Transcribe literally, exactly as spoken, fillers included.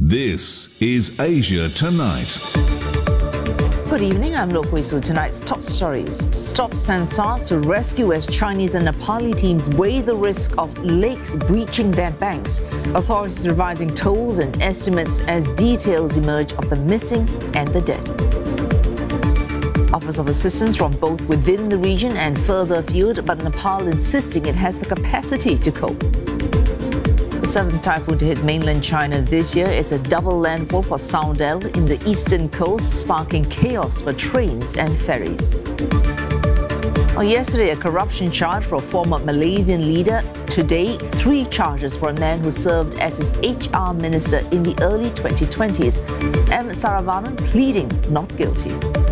This is Asia Tonight. Good evening, I'm Lo Hui Su. Tonight's top stories. Stops and starts to rescue as Chinese and Nepali teams weigh the risk of lakes breaching their banks. Authorities revising tolls and estimates as details emerge of the missing and the dead. Offers of assistance from both within the region and further afield, but Nepal insisting it has the capacity to cope. The seventh typhoon to hit mainland China this year. It's a double landfall for Saudel in the eastern coast, sparking chaos for trains and ferries. Well, yesterday, a corruption charge for a former Malaysian leader. Today, three charges for a man who served as his H R minister in the early twenty twenties. M. Saravanan pleading not guilty.